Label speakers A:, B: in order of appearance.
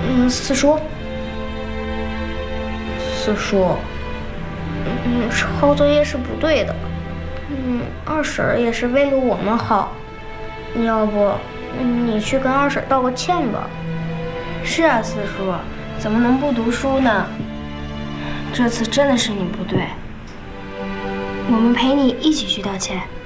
A: 四叔，抄作业是不对的。二婶也是为了我们好，要不你去跟二婶道个歉吧。
B: 是啊，四叔，怎么能不读书呢？这次真的是你不对，我们陪你一起去道歉。